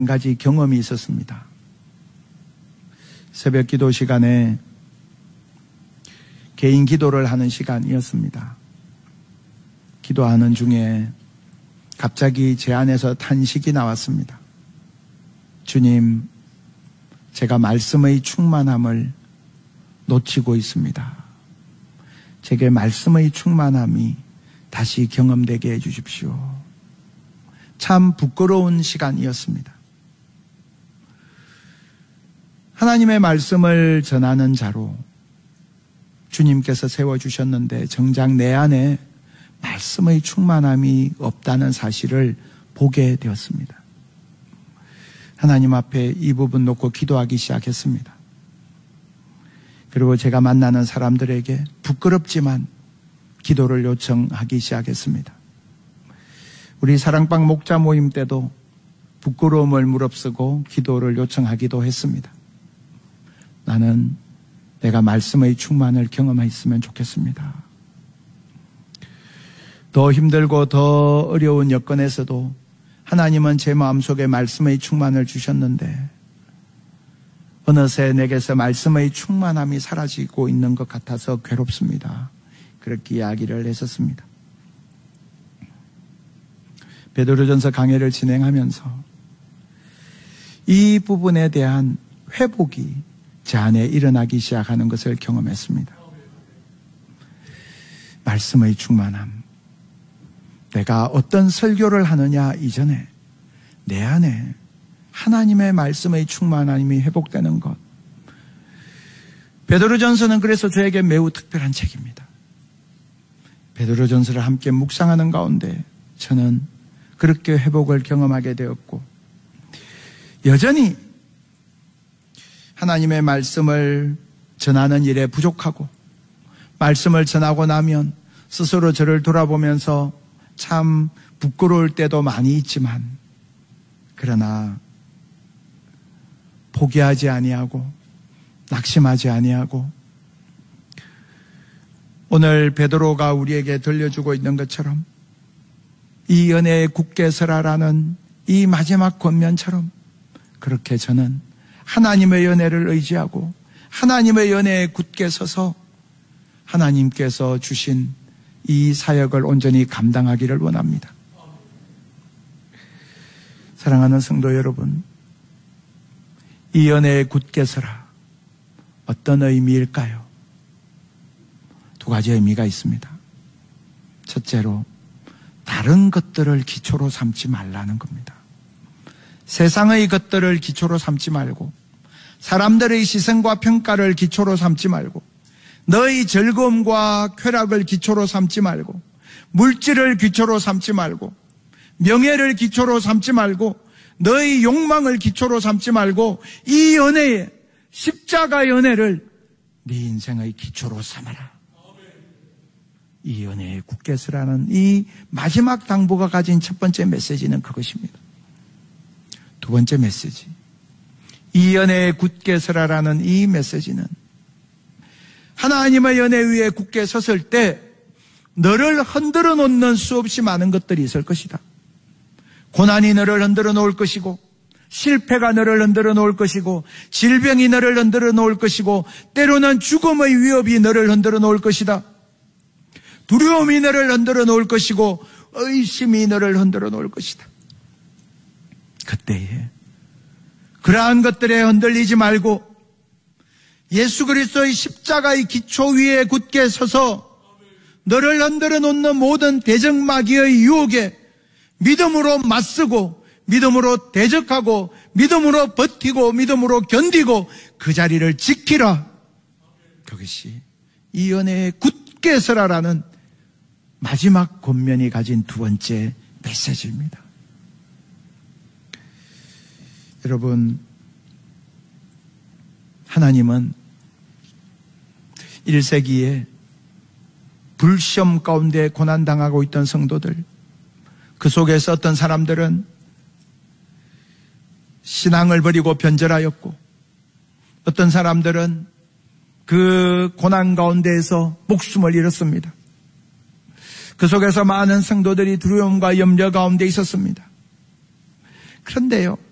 한 가지 경험이 있었습니다. 새벽 기도 시간에 개인 기도를 하는 시간이었습니다. 기도하는 중에 갑자기 제 안에서 탄식이 나왔습니다. 주님, 제가 말씀의 충만함을 놓치고 있습니다. 제게 말씀의 충만함이 다시 경험되게 해주십시오. 참 부끄러운 시간이었습니다. 하나님의 말씀을 전하는 자로 주님께서 세워주셨는데 정작 내 안에 말씀의 충만함이 없다는 사실을 보게 되었습니다. 하나님 앞에 이 부분 놓고 기도하기 시작했습니다. 그리고 제가 만나는 사람들에게 부끄럽지만 기도를 요청하기 시작했습니다. 우리 사랑방 목자 모임 때도 부끄러움을 무릅쓰고 기도를 요청하기도 했습니다. 나는 내가 말씀의 충만을 경험했으면 좋겠습니다. 더 힘들고 더 어려운 여건에서도 하나님은 제 마음속에 말씀의 충만을 주셨는데 어느새 내게서 말씀의 충만함이 사라지고 있는 것 같아서 괴롭습니다. 그렇게 이야기를 했었습니다. 베드로전서 강해를 진행하면서 이 부분에 대한 회복이 제 안에 일어나기 시작하는 것을 경험했습니다. 말씀의 충만함. 내가 어떤 설교를 하느냐 이전에 내 안에 하나님의 말씀의 충만함이 회복되는 것. 베드로전서는 그래서 저에게 매우 특별한 책입니다. 베드로전서를 함께 묵상하는 가운데 저는 그렇게 회복을 경험하게 되었고 여전히 하나님의 말씀을 전하는 일에 부족하고 말씀을 전하고 나면 스스로 저를 돌아보면서 참 부끄러울 때도 많이 있지만 그러나 포기하지 아니하고 낙심하지 아니하고 오늘 베드로가 우리에게 들려주고 있는 것처럼 이 은혜에 굳게 서라라는 이 마지막 권면처럼 그렇게 저는 하나님의 은혜를 의지하고 하나님의 은혜에 굳게 서서 하나님께서 주신 이 사역을 온전히 감당하기를 원합니다. 사랑하는 성도 여러분, 이 은혜에 굳게 서라. 어떤 의미일까요? 두 가지 의미가 있습니다. 첫째로 다른 것들을 기초로 삼지 말라는 겁니다. 세상의 것들을 기초로 삼지 말고 사람들의 시선과 평가를 기초로 삼지 말고 너의 즐거움과 쾌락을 기초로 삼지 말고 물질을 기초로 삼지 말고 명예를 기초로 삼지 말고 너의 욕망을 기초로 삼지 말고 이 은혜에 십자가의 은혜를 네 인생의 기초로 삼아라. 이 은혜에 굳게 서라는 이 마지막 당부가 가진 첫 번째 메시지는 그것입니다. 두 번째 메시지, 이 은혜에 굳게 서라라는 이 메시지는 하나님의 은혜 위에 굳게 섰을 때 너를 흔들어 놓는 수없이 많은 것들이 있을 것이다. 고난이 너를 흔들어 놓을 것이고 실패가 너를 흔들어 놓을 것이고 질병이 너를 흔들어 놓을 것이고 때로는 죽음의 위협이 너를 흔들어 놓을 것이다. 두려움이 너를 흔들어 놓을 것이고 의심이 너를 흔들어 놓을 것이다. 그때에 그러한 것들에 흔들리지 말고 예수 그리스도의 십자가의 기초 위에 굳게 서서 너를 흔들어 놓는 모든 대적마귀의 유혹에 믿음으로 맞서고 믿음으로 대적하고 믿음으로 버티고 믿음으로 견디고 그 자리를 지키라. 그것이 이 은혜에 굳게 서라라는 마지막 권면이 가진 두 번째 메시지입니다. 여러분, 하나님은 1세기에 불시험 가운데 고난당하고 있던 성도들, 그 속에서 어떤 사람들은 신앙을 버리고 변절하였고 어떤 사람들은 그 고난 가운데에서 목숨을 잃었습니다. 그 속에서 많은 성도들이 두려움과 염려 가운데 있었습니다. 그런데요,